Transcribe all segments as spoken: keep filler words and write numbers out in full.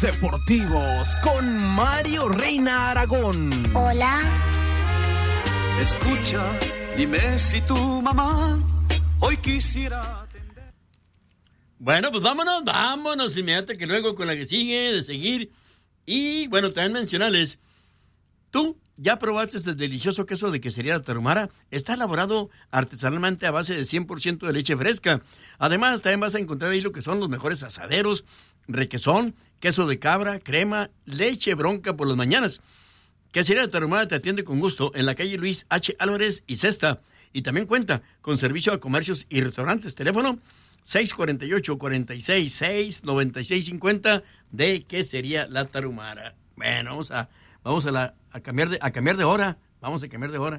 Deportivos con Mario Reina Aragón. Hola. Escucha, dime si tu mamá hoy quisiera atender. Bueno, pues vámonos, vámonos inmediatamente, que luego con la que sigue, de seguir. Y bueno, también mencionarles, tú ya probaste el delicioso queso de quesería Tarahumara. Está elaborado artesanalmente a base de cien por ciento de leche fresca. Además, también vas a encontrar ahí lo que son los mejores asaderos, requesón, queso de cabra, crema, leche bronca por las mañanas. Quesería Tarahumara te atiende con gusto en la calle Luis H. Álvarez y Cesta. Y también cuenta con servicio a comercios y restaurantes. Teléfono seis cuatro ocho, cuatro seis seis, nueve seis cinco cero de Quesería La Tarahumara. Bueno, vamos a, vamos a, la, a, cambiar de, a cambiar de hora. Vamos a cambiar de hora.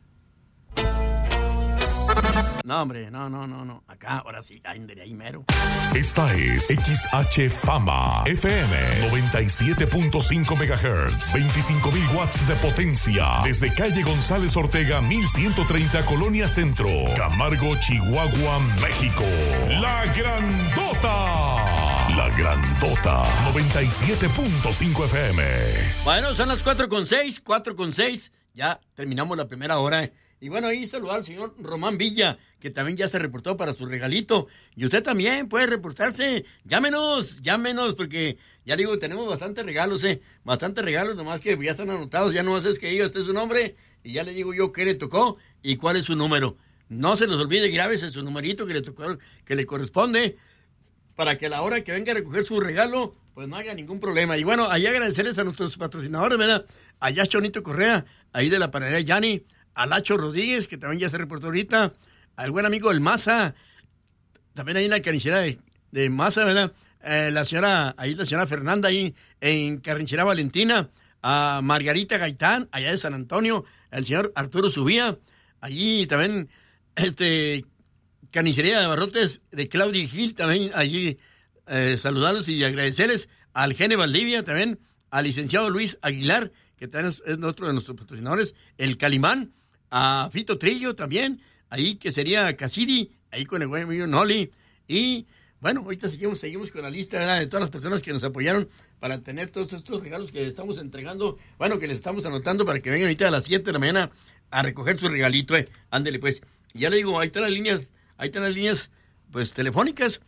No, hombre, no, no, no, no. Acá, ahora sí, ahí, ahí mero. Esta es X H Fama F M noventa y siete punto cinco megahertz, veinticinco mil watts de potencia. Desde calle González Ortega, mil ciento treinta, Colonia Centro, Camargo, Chihuahua, México. La Grandota. La Grandota, noventa y siete punto cinco F M. Bueno, son las cuatro con seis, cuatro con seis. Ya terminamos la primera hora. Y bueno, ahí saludar al señor Román Villa, que también ya se reportó para su regalito. Y usted también puede reportarse. Llámenos, llámenos, porque ya digo, tenemos bastantes regalos, ¿eh? Bastantes regalos, nomás que ya están anotados. Ya no es que diga usted su nombre y ya le digo yo qué le tocó y cuál es su número. No se nos olvide, grábese su numerito que le tocó, que le corresponde, para que a la hora que venga a recoger su regalo, pues no haya ningún problema. Y bueno, ahí agradecerles a nuestros patrocinadores, ¿verdad? Allá Chonito Correa, ahí de la panadería Yanni, a Lacho Rodríguez, que también ya se reportó ahorita, al buen amigo El Maza, también ahí en la carnicería de, de Maza, ¿verdad? Eh, la señora, ahí la señora Fernanda, ahí en Carnicería Valentina, a Margarita Gaitán, allá de San Antonio, el señor Arturo Subía, allí también, este, Carnicería de Barrotes de Claudia Gil, también allí eh, saludarlos y agradecerles al Gene Valdivia, también al licenciado Luis Aguilar, que también es, es otro de nuestros patrocinadores, el Calimán, a Fito Trillo también, ahí que sería Cassidy, ahí con el buen amigo Noli, y bueno, ahorita seguimos, seguimos con la lista, ¿verdad?, de todas las personas que nos apoyaron para tener todos estos regalos que les estamos entregando, bueno, que les estamos anotando para que vengan ahorita a las siete de la mañana a recoger su regalito, eh, ándele pues, y ya le digo, ahí están las líneas, ahí están las líneas, pues, telefónicas,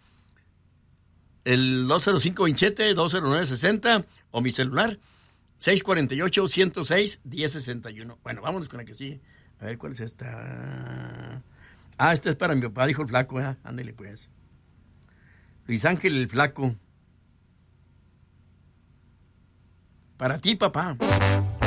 el dos cero cinco veintisiete, dos cero nueve sesenta, o mi celular, seis cuatro ocho, ciento seis, diez sesenta y uno. Bueno, vámonos con la que sigue. A ver, ¿cuál es esta? Ah, esta es para mi papá, dijo el flaco, ¿eh? Ándale, pues. Luis Ángel el Flaco. Para ti, papá.